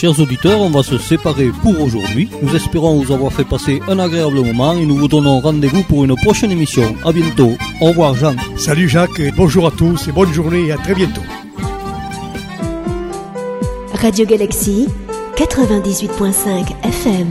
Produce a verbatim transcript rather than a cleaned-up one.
chers auditeurs, on va se séparer pour aujourd'hui. Nous espérons vous avoir fait passer un agréable moment et nous vous donnons rendez-vous pour une prochaine émission. À bientôt. Au revoir Jean. Salut Jacques, et bonjour à tous et bonne journée et à très bientôt. Radio Galaxie quatre-vingt-dix-huit point cinq F M.